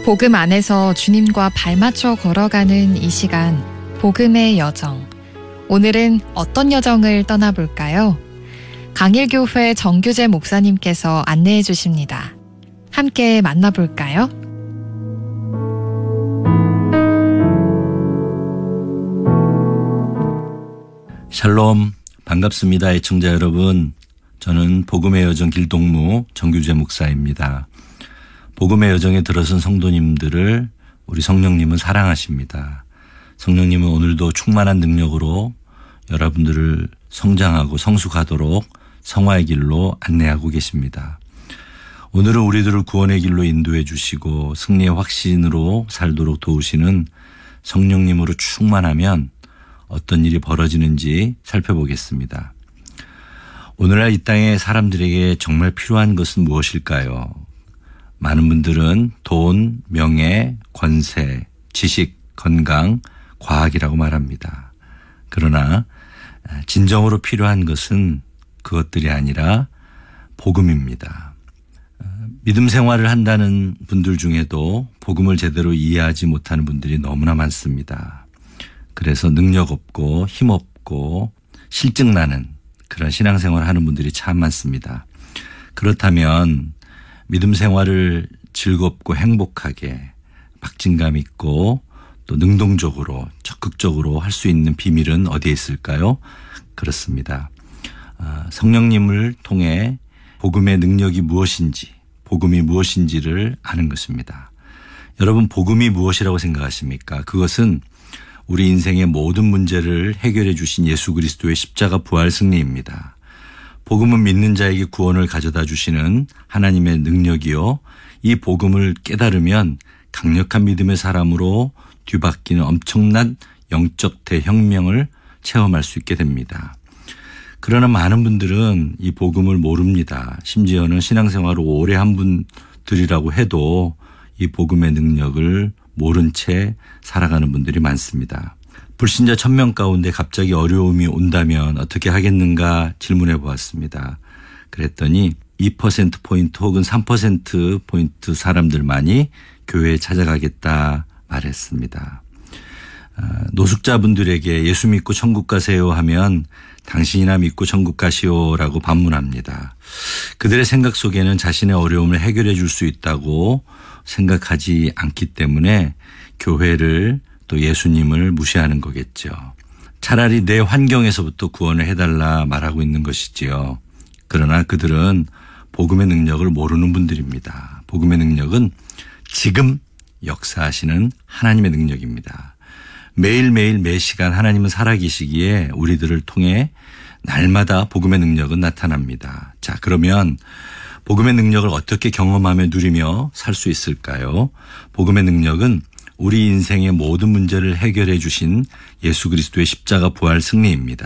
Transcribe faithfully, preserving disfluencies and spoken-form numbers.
복음 안에서 주님과 발맞춰 걸어가는 이 시간, 복음의 여정. 오늘은 어떤 여정을 떠나볼까요? 강일교회 정규재 목사님께서 안내해 주십니다. 함께 만나볼까요? 샬롬, 반갑습니다. 애청자 여러분. 저는 복음의 여정 길동무 정규재 목사입니다. 복음의 여정에 들어선 성도님들을 우리 성령님은 사랑하십니다. 성령님은 오늘도 충만한 능력으로 여러분들을 성장하고 성숙하도록 성화의 길로 안내하고 계십니다. 오늘은 우리들을 구원의 길로 인도해 주시고 승리의 확신으로 살도록 도우시는 성령님으로 충만하면 어떤 일이 벌어지는지 살펴보겠습니다. 오늘날 이 땅의 사람들에게 정말 필요한 것은 무엇일까요? 많은 분들은 돈, 명예, 권세, 지식, 건강, 과학이라고 말합니다. 그러나 진정으로 필요한 것은 그것들이 아니라 복음입니다. 믿음 생활을 한다는 분들 중에도 복음을 제대로 이해하지 못하는 분들이 너무나 많습니다. 그래서 능력 없고 힘 없고 실증나는 그런 신앙생활을 하는 분들이 참 많습니다. 그렇다면 믿음 생활을 즐겁고 행복하게 박진감 있고 또 능동적으로 적극적으로 할 수 있는 비밀은 어디에 있을까요? 그렇습니다. 성령님을 통해 복음의 능력이 무엇인지, 복음이 무엇인지를 아는 것입니다. 여러분, 복음이 무엇이라고 생각하십니까? 그것은 우리 인생의 모든 문제를 해결해 주신 예수 그리스도의 십자가 부활 승리입니다. 복음은 믿는 자에게 구원을 가져다 주시는 하나님의 능력이요. 이 복음을 깨달으면 강력한 믿음의 사람으로 뒤바뀌는 엄청난 영적 대혁명을 체험할 수 있게 됩니다. 그러나 많은 분들은 이 복음을 모릅니다. 심지어는 신앙생활을 오래 한 분들이라고 해도 이 복음의 능력을 모른 채 살아가는 분들이 많습니다. 불신자 천명 가운데 갑자기 어려움이 온다면 어떻게 하겠는가 질문해 보았습니다. 그랬더니 이 퍼센트 포인트 혹은 삼 퍼센트 포인트 사람들만이 교회에 찾아가겠다 말했습니다. 노숙자분들에게 예수 믿고 천국 가세요 하면 당신이나 믿고 천국 가시오라고 반문합니다. 그들의 생각 속에는 자신의 어려움을 해결해 줄 수 있다고 생각하지 않기 때문에 교회를 또 예수님을 무시하는 거겠죠. 차라리 내 환경에서부터 구원을 해달라 말하고 있는 것이지요. 그러나 그들은 복음의 능력을 모르는 분들입니다. 복음의 능력은 지금 역사하시는 하나님의 능력입니다. 매일매일 매시간 하나님은 살아계시기에 우리들을 통해 날마다 복음의 능력은 나타납니다. 자, 그러면 복음의 능력을 어떻게 경험하며 누리며 살 수 있을까요? 복음의 능력은 우리 인생의 모든 문제를 해결해 주신 예수 그리스도의 십자가 부활 승리입니다.